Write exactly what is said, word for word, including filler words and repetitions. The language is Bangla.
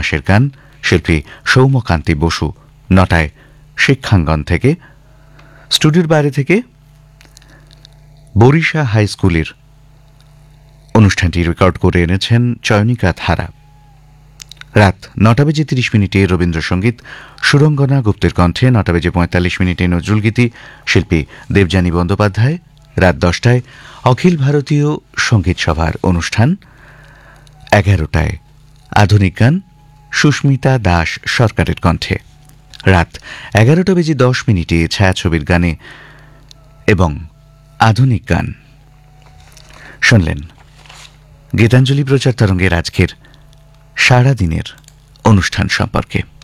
মাসের গান শিল্পী সৌম্যকান্তি বসু। নটায় শিক্ষাঙ্গন থেকে, স্টুডিওর বাইরে থেকে বরিশা হাই স্কুলের অনুষ্ঠানটি রেকর্ড করে এনেছেন চয়নিকা ধারা। রাত নটা বেজে তিরিশ মিনিটে রবীন্দ্রসঙ্গীত সুরঙ্গনা গুপ্তের কণ্ঠে, নটা বেজে পঁয়তাল্লিশ মিনিটে নজরুলগীতি শিল্পী দেবযানী বন্দ্যোপাধ্যায়। রাত দশটায় অখিল ভারতীয় সঙ্গীত সভার অনুষ্ঠান। এগারোটায় আধুনিক গান সুস্মিতা দাস সরকারের কণ্ঠে। রাত এগারোটা বেজে দশ মিনিটে ছায়াছবির গানে এবং আধুনিক গান। শুনলেন গীতাঞ্জলি প্রচার তরঙ্গের আজকের সারাদিনের অনুষ্ঠান সম্পর্কে।